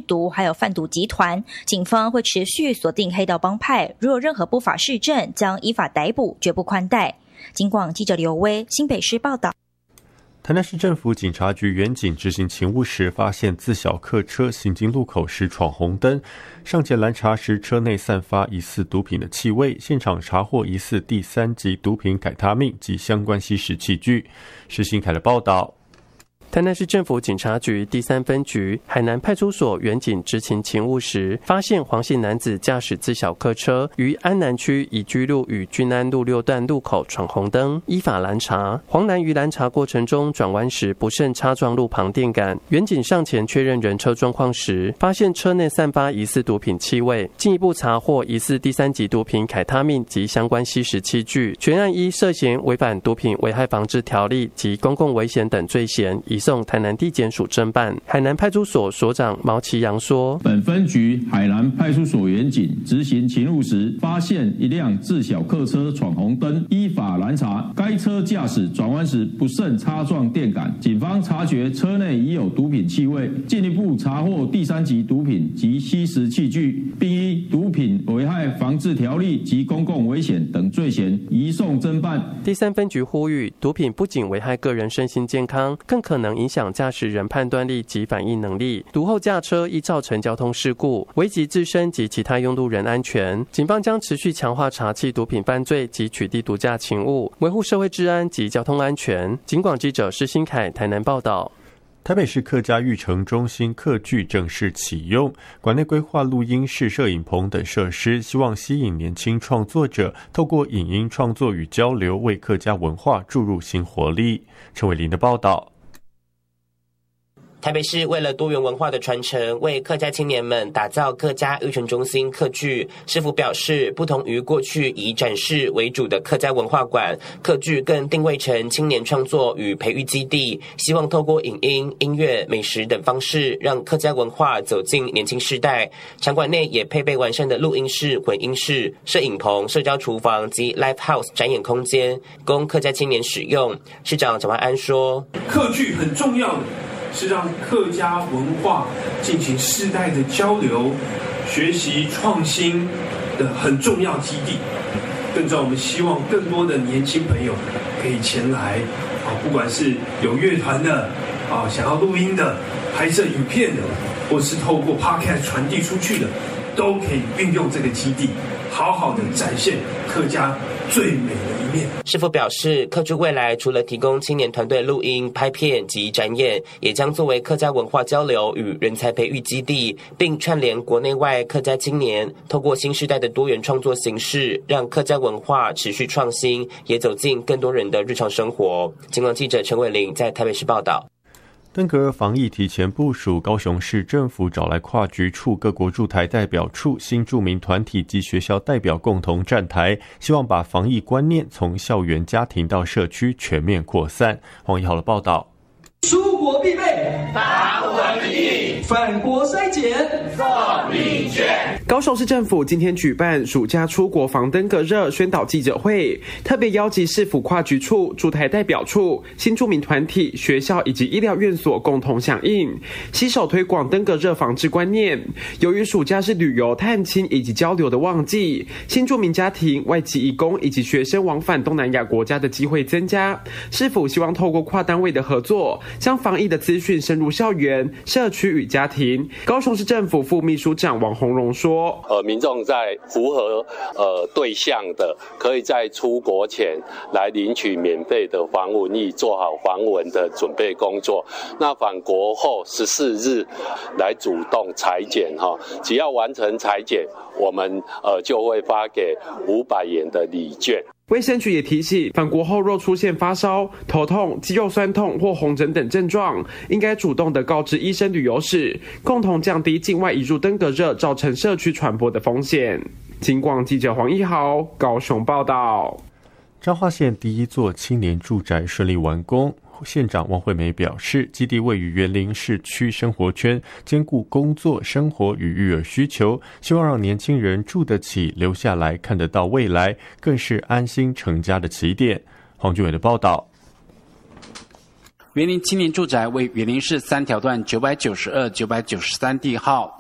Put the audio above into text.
毒还有贩毒集团，警方会持续锁定黑道帮派，如有任何不法事证，将依法逮捕，绝不宽待。警广记者刘威新北市报道。 台南市政府警察局员警执行勤务时，发现自小客车行经路口时闯红灯，上前拦查时，车内散发疑似毒品的气味，现场查获疑似第3级毒品凯他命及相关吸食器具。施新凯的报道。 台南市政府警察局第3分局海南派出所员警执勤勤务时，发现黄姓男子驾驶自小客车于安南区宜居路与均安路6段路口闯红灯，依法拦查。黄男于拦查过程中转弯时不慎擦撞路旁电杆，员警上前确认人车状况时，发现车内散发疑似毒品气味，进一步查获疑似第3级毒品凯他命及相关吸食器具，全案依涉嫌违反毒品危害防治条例及公共危险等罪嫌，移送台南地检署侦办。海南派出所所长毛其阳说， 本分局海南派出所员警执行勤务时，发现一辆自小客车闯红灯，依法拦查，该车驾驶转弯时不慎擦撞电杆，警方察觉车内已有毒品气味，进一步查获第3级毒品及吸食器具，并依毒品危害防治条例及公共危险等罪嫌移送侦办。 第3分局呼吁，毒品不仅危害个人身心健康，更可能影响驾驶人判断力及反应能力，毒后驾车易造成交通事故，危及自身及其他用路人安全。警方将持续强化查缉毒品犯罪及取缔毒驾勤务，维护社会治安及交通安全。警广记者施新凯台南报道。 台北市客家育成中心客剧正式启用，馆内规划录音室、摄影棚等设施，希望吸引年轻创作者，透过影音创作与交流，为客家文化注入新活力。陈伟林的报道。 台北市为了多元文化的传承，为客家青年们打造客家育成中心客剧。市府表示，不同于过去以展示为主的客家文化馆，客剧更定位成青年创作与培育基地，希望透过影音、音乐、美食等方式，让客家文化走进年轻世代。场馆内也配备完善的录音室、混音室、摄影棚、社交厨房及 Live House 展演空间，供客家青年使用。市长蒋万安说， 客剧很重要的是让客家文化进行世代的交流、学习、创新的很重要基地。更重要，我们希望更多的年轻朋友可以前来，不管是有乐团的，想要录音的、拍摄影片的，或是透过 Podcast 传递出去的，都可以运用这个基地，好好的展现客家最美的一面。 市府表示，客剧未来除了提供青年团队录音、拍片及展演，也将作为客家文化交流与人才培育基地，并串联国内外客家青年，透过新时代的多元创作形式，让客家文化持续创新，也走进更多人的日常生活。警广记者陈伟玲在台北市报道。 登革热防疫提前部署，高雄市政府找来跨局处、各国驻台代表处、新住民团体及学校代表共同站台，希望把防疫观念从校园、家庭到社区全面扩散。黄一豪的报道。 出国必备法文笔，返国筛检送礼券。高雄市政府今天举办暑假出国防登革热宣导记者会，特别邀集市府跨局处、驻台代表处、新住民团体、学校以及医疗院所共同响应，携手推广登革热防治观念。由于暑假是旅游、探亲以及交流的旺季，新住民家庭、外籍移工以及学生往返东南亚国家的机会增加，市府希望透过跨单位的合作，将防疫的资讯深入校园、社区与家庭。高雄市政府副秘书长王洪荣说， 民众在符合对象的，可以在出国前来领取免费的防蚊液，做好防蚊的准备工作。那返国后14日来主动采检只要完成采检，我们就会发给500元的礼券。 卫生局也提醒，返国后若出现发烧、头痛、肌肉酸痛或红疹等症状，应该主动的告知医生旅游史，共同降低境外移入登革热造成社区传播的风险。警广记者黄一豪高雄报道。 彰化县第一座青年住宅顺利完工，县长汪惠美表示，基地位于员林市区生活圈，兼顾工作、生活与育儿需求，希望让年轻人住得起、留下来、看得到未来，更是安心成家的起点。黄俊伟的报道。 员林青年住宅为员林市3条段992、993地号，